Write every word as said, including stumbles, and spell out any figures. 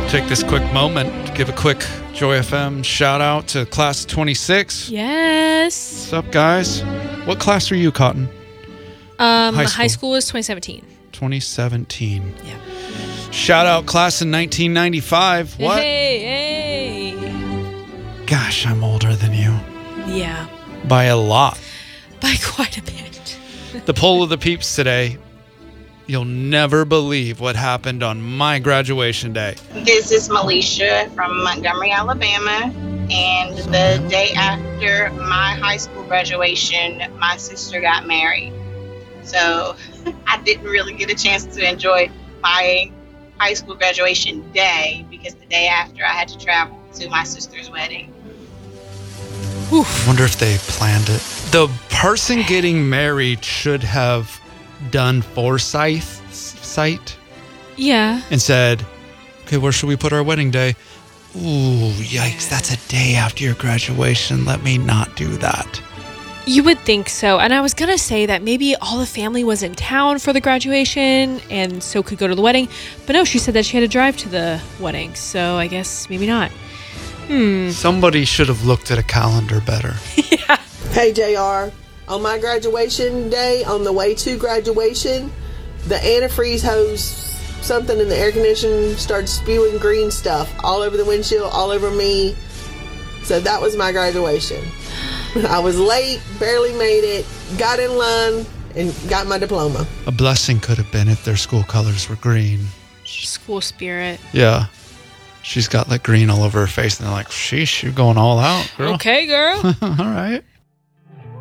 Take this quick moment to give a quick Joy F M shout out to class of twenty-six. Yes. What's up, guys? What class are you, Cotton? Um, High high school. school is twenty seventeen. twenty seventeen. Yeah. Shout out class in nineteen ninety-five. What? Hey, hey. Gosh, I'm older than you. Yeah. By a lot. By quite a bit. The poll of the peeps today. You'll never believe what happened on my graduation day. This is Melisha from Montgomery, Alabama. And the day after my high school graduation, my sister got married. So I didn't really get a chance to enjoy my high school graduation day because the day after I had to travel to my sister's wedding. Oof. Wonder if they planned it. The person getting married should have done foresight sight Yeah. and said, okay, where should we put our wedding day? Ooh, yikes, that's a day after your graduation. Let me not do that. You would think so. And I was going to say that maybe all the family was in town for the graduation and so could go to the wedding. But no, she said that she had to drive to the wedding. So I guess maybe not. Hmm. Somebody should have looked at a calendar better. Yeah. Hey, J R. On my graduation day, on the way to graduation, the antifreeze hose, something in the air conditioning, started spewing green stuff all over the windshield, all over me. So that was my graduation. I was late, barely made it, got in line, and got my diploma. A blessing could have been if their school colors were green. School spirit. Yeah. She's got like green all over her face, and they're like, sheesh, you're going all out, girl. Okay, girl. All right.